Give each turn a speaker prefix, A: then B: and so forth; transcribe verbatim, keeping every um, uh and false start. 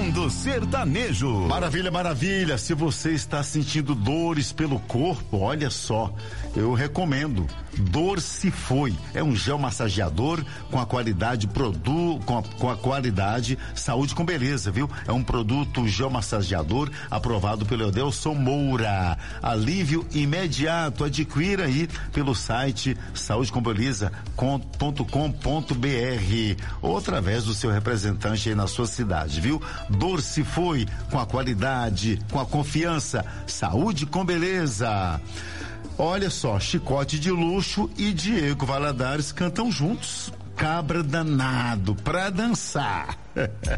A: Bando Sertanejo.
B: Maravilha, maravilha. Se você está sentindo dores pelo corpo, olha só, eu recomendo. Dor Se Foi. É um gel massageador com a qualidade produ, com a, com a qualidade saúde com beleza, viu? É um produto gel massageador aprovado pelo Edelson Moura. Alívio imediato. Adquira aí pelo site saúde com beleza ponto com ponto br ou através do seu representante aí na sua cidade, viu? Dor Se Foi, com a qualidade, com a confiança, saúde com beleza. Olha só, Chicote de Luxo e Diego Valadares cantam juntos. Cabra Danado pra dançar.